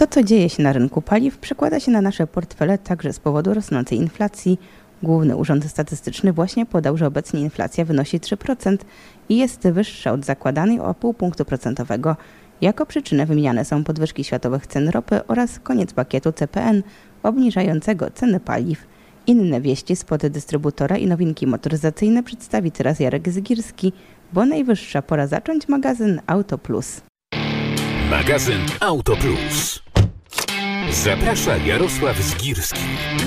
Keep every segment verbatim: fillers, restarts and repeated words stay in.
To, co dzieje się na rynku paliw, przekłada się na nasze portfele także z powodu rosnącej inflacji. Główny Urząd Statystyczny właśnie podał, że obecnie inflacja wynosi trzy procent i jest wyższa od zakładanej o pół punktu procentowego. Jako przyczynę wymieniane są podwyżki światowych cen ropy oraz koniec pakietu C P N obniżającego ceny paliw. Inne wieści spod dystrybutora i nowinki motoryzacyjne przedstawi teraz Jarek Zgirski, bo najwyższa pora zacząć magazyn Auto Plus. Magazyn Auto Plus. Zaprasza Jarosław Zgirski.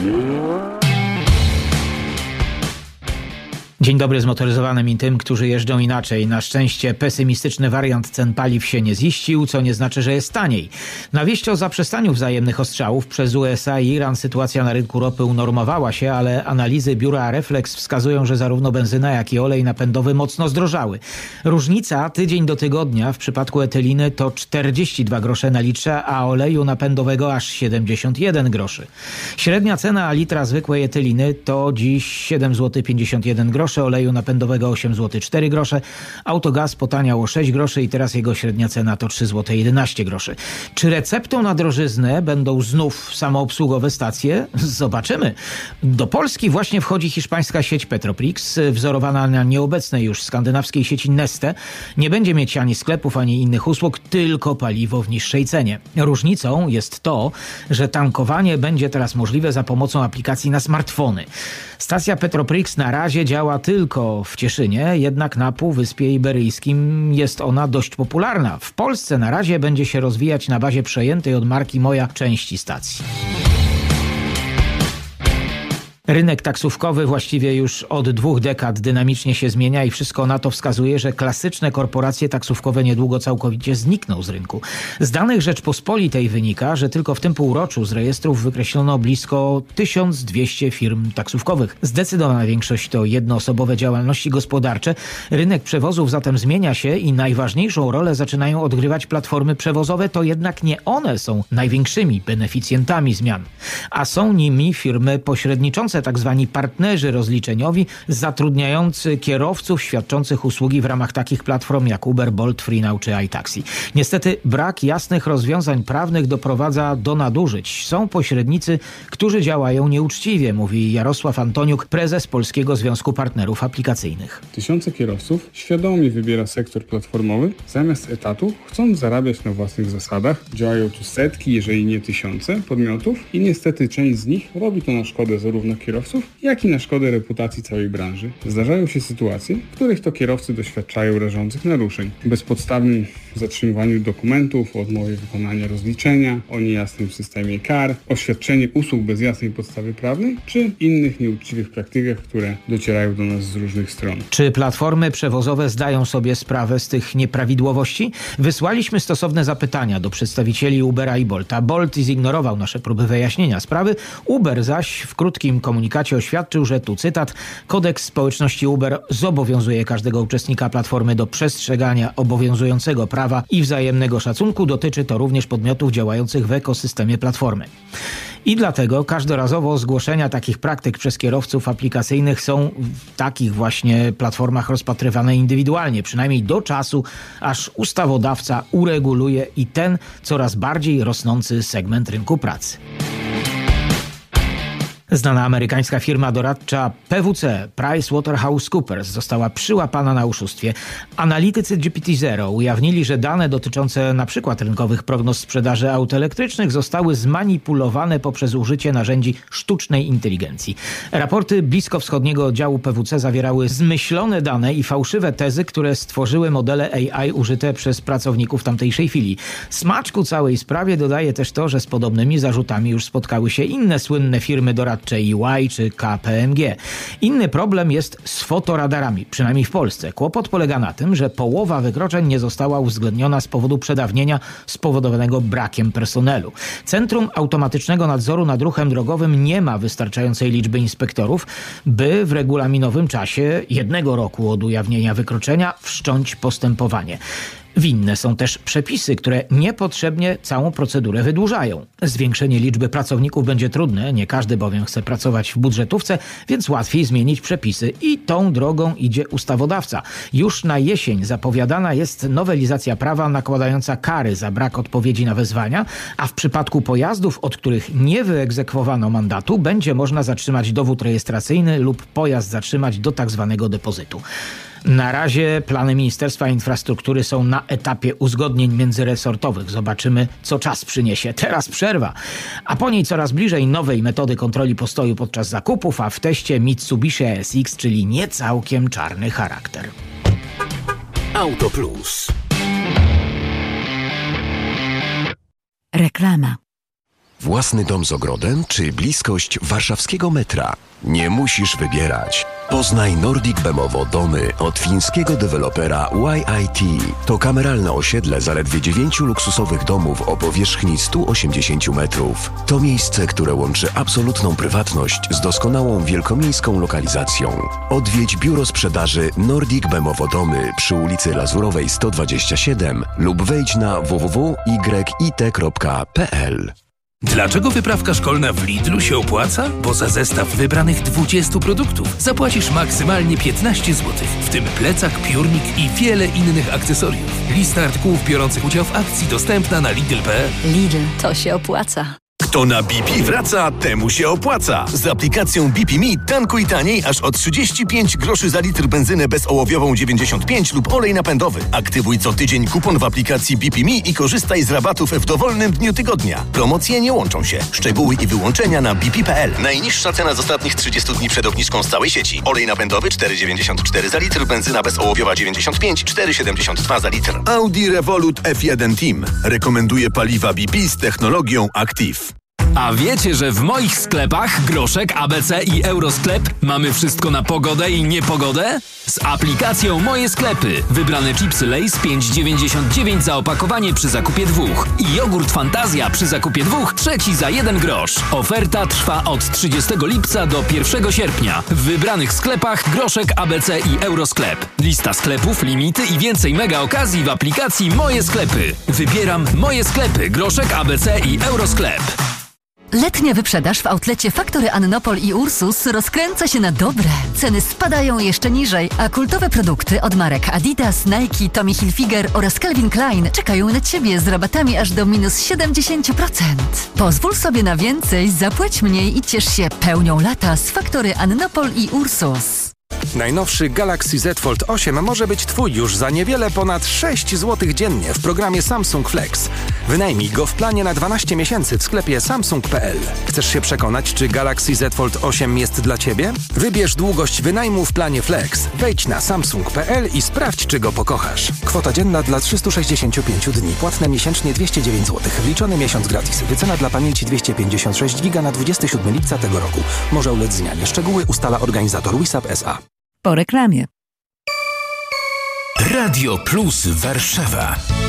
Dzień dobry zmotoryzowanym i tym, którzy jeżdżą inaczej. Na szczęście pesymistyczny wariant cen paliw się nie ziścił, co nie znaczy, że jest taniej. Na wieść o zaprzestaniu wzajemnych ostrzałów przez U S A i Iran sytuacja na rynku ropy unormowała się, ale analizy biura Reflex wskazują, że zarówno benzyna, jak i olej napędowy mocno zdrożały. Różnica tydzień do tygodnia w przypadku etyliny to czterdzieści dwa grosze na litrze, a oleju napędowego aż siedemdziesiąt jeden groszy. Średnia cena litra zwykłej etyliny to dziś siedem złotych pięćdziesiąt jeden groszy, oleju napędowego osiem złotych cztery grosze, Autogaz potaniał o sześć groszy i teraz jego średnia cena to trzy złote jedenaście groszy. Czy receptą na drożyznę będą znów samoobsługowe stacje? Zobaczymy. Do Polski właśnie wchodzi hiszpańska sieć Petroprix, wzorowana na nieobecnej już skandynawskiej sieci Neste. Nie będzie mieć ani sklepów, ani innych usług, tylko paliwo w niższej cenie. Różnicą jest to, że tankowanie będzie teraz możliwe za pomocą aplikacji na smartfony. Stacja Petroprix na razie działa tylko w Cieszynie, jednak na Półwyspie Iberyjskim jest ona dość popularna. W Polsce na razie będzie się rozwijać na bazie przejętej od marki Moja części stacji. Rynek taksówkowy właściwie już od dwóch dekad dynamicznie się zmienia i wszystko na to wskazuje, że klasyczne korporacje taksówkowe niedługo całkowicie znikną z rynku. Z danych Rzeczpospolitej wynika, że tylko w tym półroczu z rejestrów wykreślono blisko tysiąc dwieście firm taksówkowych. Zdecydowana większość to jednoosobowe działalności gospodarcze. Rynek przewozów zatem zmienia się i najważniejszą rolę zaczynają odgrywać platformy przewozowe, to jednak nie one są największymi beneficjentami zmian, a są nimi firmy pośredniczące, tak zwani partnerzy rozliczeniowi zatrudniający kierowców świadczących usługi w ramach takich platform jak Uber, Bolt, Freenow czy iTaxi. Niestety brak jasnych rozwiązań prawnych doprowadza do nadużyć. Są pośrednicy, którzy działają nieuczciwie, mówi Jarosław Antoniuk, prezes Polskiego Związku Partnerów Aplikacyjnych. Tysiące kierowców świadomie wybiera sektor platformowy zamiast etatu, chcąc zarabiać na własnych zasadach. Działają tu setki, jeżeli nie tysiące podmiotów i niestety część z nich robi to na szkodę zarówno kierowców, jak i na szkodę reputacji całej branży. Zdarzają się sytuacje, w których to kierowcy doświadczają rażących naruszeń. Bezpodstawnym zatrzymywaniu dokumentów, o odmowie wykonania rozliczenia, o niejasnym systemie kar, o świadczeniu usług bez jasnej podstawy prawnej, czy innych nieuczciwych praktykach, które docierają do nas z różnych stron. Czy platformy przewozowe zdają sobie sprawę z tych nieprawidłowości? Wysłaliśmy stosowne zapytania do przedstawicieli Ubera i Bolta. Bolt zignorował nasze próby wyjaśnienia sprawy. Uber zaś w krótkim komunikacie oświadczył, że tu cytat: kodeks społeczności Uber zobowiązuje każdego uczestnika platformy do przestrzegania obowiązującego prawa i wzajemnego szacunku. Dotyczy to również podmiotów działających w ekosystemie platformy. I dlatego każdorazowo zgłoszenia takich praktyk przez kierowców aplikacyjnych są w takich właśnie platformach rozpatrywane indywidualnie, przynajmniej do czasu, aż ustawodawca ureguluje i ten coraz bardziej rosnący segment rynku pracy. Znana amerykańska firma doradcza P W C, PricewaterhouseCoopers, została przyłapana na oszustwie. Analitycy G P T Zero ujawnili, że dane dotyczące np. rynkowych prognoz sprzedaży aut elektrycznych zostały zmanipulowane poprzez użycie narzędzi sztucznej inteligencji. Raporty bliskowschodniego oddziału P W C zawierały zmyślone dane i fałszywe tezy, które stworzyły modele A I użyte przez pracowników tamtejszej filii. Smaczku całej sprawie dodaje też to, że z podobnymi zarzutami już spotkały się inne słynne firmy doradcze E Y czy K P M G. Inny problem jest z fotoradarami, przynajmniej w Polsce. Kłopot polega na tym, że połowa wykroczeń nie została uwzględniona z powodu przedawnienia spowodowanego brakiem personelu. Centrum Automatycznego Nadzoru nad Ruchem Drogowym nie ma wystarczającej liczby inspektorów, by w regulaminowym czasie jednego roku od ujawnienia wykroczenia wszcząć postępowanie. Winne są też przepisy, które niepotrzebnie całą procedurę wydłużają. Zwiększenie liczby pracowników będzie trudne, nie każdy bowiem chce pracować w budżetówce, więc łatwiej zmienić przepisy i tą drogą idzie ustawodawca. Już na jesień zapowiadana jest nowelizacja prawa nakładająca kary za brak odpowiedzi na wezwania, a w przypadku pojazdów, od których nie wyegzekwowano mandatu, będzie można zatrzymać dowód rejestracyjny lub pojazd zatrzymać do tak zwanego depozytu. Na razie plany Ministerstwa Infrastruktury są na etapie uzgodnień międzyresortowych. Zobaczymy, co czas przyniesie. Teraz przerwa, a po niej coraz bliżej nowej metody kontroli postoju podczas zakupów, a w teście Mitsubishi A S X, czyli nie całkiem czarny charakter. Auto Plus. Reklama. Własny dom z ogrodem czy bliskość warszawskiego metra? Nie musisz wybierać. Poznaj Nordic Bemowo domy od fińskiego dewelopera Y I T. To kameralne osiedle zaledwie dziewięciu luksusowych domów o powierzchni stu osiemdziesięciu metrów. To miejsce, które łączy absolutną prywatność z doskonałą wielkomiejską lokalizacją. Odwiedź biuro sprzedaży Nordic Bemowo domy przy ulicy Lazurowej sto dwadzieścia siedem lub wejdź na w w w kropka y i t kropka p l. Dlaczego wyprawka szkolna w Lidlu się opłaca? Bo za zestaw wybranych dwudziestu produktów zapłacisz maksymalnie piętnaście złotych, w tym plecak, piórnik i wiele innych akcesoriów. Lista artykułów biorących udział w akcji dostępna na lidl kropka p l. Lidl, to się opłaca. Kto na B P wraca, temu się opłaca. Z aplikacją B P Me tankuj taniej aż o trzydzieści pięć groszy za litr benzynę bezołowiową dziewięćdziesiąt pięć lub olej napędowy. Aktywuj co tydzień kupon w aplikacji B P Me i korzystaj z rabatów w dowolnym dniu tygodnia. Promocje nie łączą się. Szczegóły i wyłączenia na b p kropka p l. Najniższa cena z ostatnich trzydziestu dni przed obniżką z całej sieci. Olej napędowy cztery dziewięćdziesiąt cztery za litr, benzyna bezołowiowa dziewięćdziesiąt pięć, cztery siedemdziesiąt dwa za litr. Audi Revolut F jeden Team rekomenduje paliwa B P z technologią Active. A wiecie, że w moich sklepach Groszek, A B C i Eurosklep mamy wszystko na pogodę i niepogodę? Z aplikacją Moje Sklepy. Wybrane chipsy Lay's pięć dziewięćdziesiąt dziewięć za opakowanie przy zakupie dwóch i jogurt Fantazja przy zakupie dwóch trzeci za jeden grosz. Oferta trwa od trzydziestego lipca do pierwszego sierpnia. W wybranych sklepach Groszek, A B C i Eurosklep. Lista sklepów, limity i więcej mega okazji w aplikacji Moje Sklepy. Wybieram Moje Sklepy, Groszek, A B C i Eurosklep. Letnia wyprzedaż w outlecie Faktory Annopol i Ursus rozkręca się na dobre. Ceny spadają jeszcze niżej, a kultowe produkty od marek Adidas, Nike, Tommy Hilfiger oraz Calvin Klein czekają na Ciebie z rabatami aż do minus siedemdziesiąt procent. Pozwól sobie na więcej, zapłać mniej i ciesz się pełnią lata z Faktory Annopol i Ursus. Najnowszy Galaxy Z Fold osiem może być Twój już za niewiele ponad sześć złotych dziennie w programie Samsung Flex. Wynajmij go w planie na dwanaście miesięcy w sklepie samsung kropka p l. Chcesz się przekonać, czy Galaxy Z Fold osiem jest dla Ciebie? Wybierz długość wynajmu w planie Flex. Wejdź na samsung kropka p l i sprawdź, czy go pokochasz. Kwota dzienna dla trzystu sześćdziesięciu pięciu dni. Płatne miesięcznie dwieście dziewięć złotych. Wliczony miesiąc gratis. Wycena dla pamięci dwieście pięćdziesiąt sześć giga na dwudziestego siódmego lipca tego roku. Może ulec zmianie. Szczegóły ustala organizator Wisap S A. Po reklamie. Radio Plus Warszawa.